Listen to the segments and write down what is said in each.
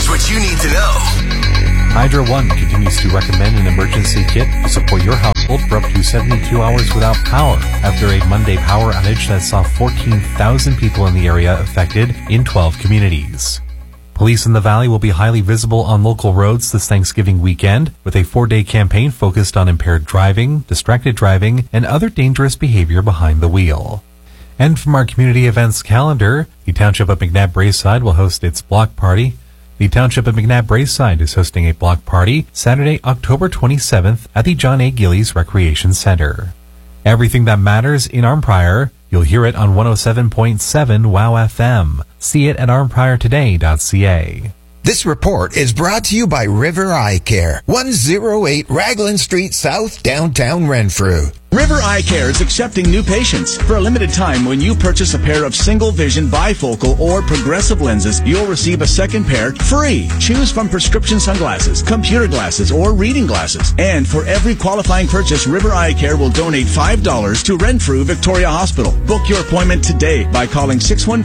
Here's what you need to know. Hydro One continues to recommend an emergency kit to support your household for up to 72 hours without power after a Monday power outage that saw 14,000 people in the area affected in 12 communities. Police in the Valley will be highly visible on local roads this Thanksgiving weekend with a 4-day campaign focused on impaired driving, distracted driving, and other dangerous behavior behind the wheel. And from our community events calendar, the Township of McNabb Braeside will host its block party. The Township of McNabb Braeside is hosting a block party Saturday, October 27th at the John A. Gillies Recreation Center. Everything that matters in Arnprior, you'll hear it on 107.7 WOW FM. See it at arnpriortoday.ca. This report is brought to you by River Eye Care, 108 Raglan Street South, downtown Renfrew. River Eye Care is accepting new patients. For a limited time, when you purchase a pair of single vision bifocal or progressive lenses, you'll receive a second pair free. Choose from prescription sunglasses, computer glasses, or reading glasses. And for every qualifying purchase, River Eye Care will donate $5 to Renfrew Victoria Hospital. Book your appointment today by calling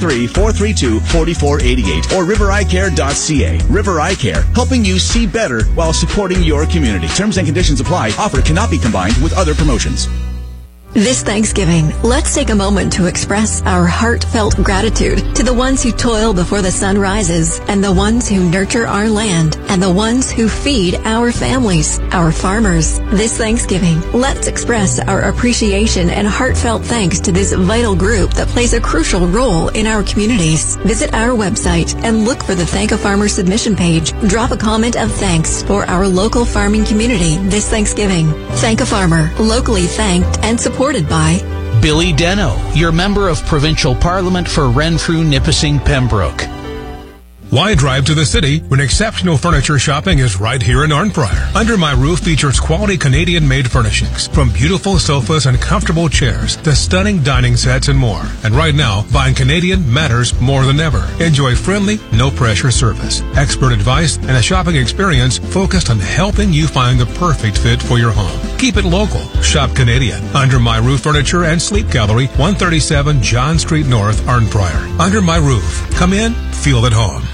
613-432-4488 or rivereyecare.ca. River Eye Care, helping you see better while supporting your community. Terms and conditions apply. Offer cannot be combined with other promotions. This Thanksgiving, let's take a moment to express our heartfelt gratitude to the ones who toil before the sun rises, and the ones who nurture our land, and the ones who feed our families, our farmers. This Thanksgiving, let's express our appreciation and heartfelt thanks to this vital group that plays a crucial role in our communities. Visit our website and look for the Thank a Farmer submission page. Drop a comment of thanks for our local farming community this Thanksgiving. Thank a Farmer, locally thanked and supported by Billy Deno, your Member of Provincial Parliament for Renfrew, Nipissing, Pembroke. Why drive to the city when exceptional furniture shopping is right here in Arnprior? Under My Roof features quality Canadian-made furnishings, from beautiful sofas and comfortable chairs to stunning dining sets and more. And right now, buying Canadian matters more than ever. Enjoy friendly, no-pressure service, expert advice, and a shopping experience focused on helping you find the perfect fit for your home. Keep it local. Shop Canadian. Under My Roof Furniture and Sleep Gallery, 137 John Street North, Arnprior. Under My Roof. Come in, feel at home.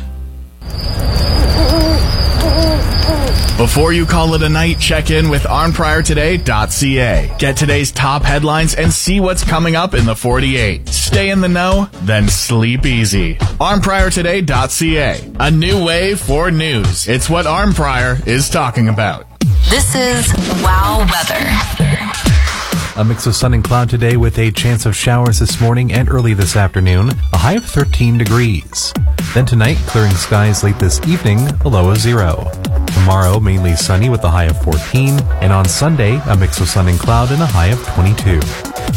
Before you call it a night, check in with arnpriortoday.ca. Get today's top headlines and see what's coming up in the 48. Stay in the know, then sleep easy. arnpriortoday.ca. A new way for news. It's what Arnprior is talking about. This is WOW Weather. A mix of sun and cloud today with a chance of showers this morning and early this afternoon, a high of 13 degrees. Then tonight, clearing skies late this evening, a low of 0. Tomorrow, mainly sunny with a high of 14, and on Sunday, a mix of sun and cloud and a high of 22.